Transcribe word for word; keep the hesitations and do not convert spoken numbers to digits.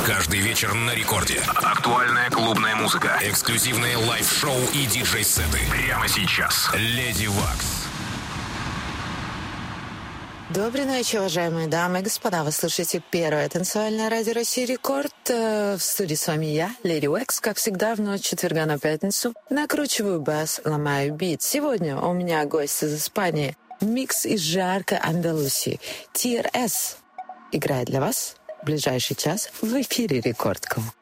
Каждый вечер на рекорде. Актуальная клубная музыка. Эксклюзивные лайв-шоу и диджей-сеты. Прямо сейчас. Леди Вакс. Доброй ночи, уважаемые дамы и господа. Вы слушаете первое танцевальное радио России Рекорд. В студии с вами я, Леди Вакс. Как всегда, в ночь четверга на пятницу накручиваю бас, ломаю бит. Сегодня у меня гость из Испании. Микс из жаркой Андалусии. Ти Эр Эс играет для вас в ближайший час в эфире Рекорд точка ком.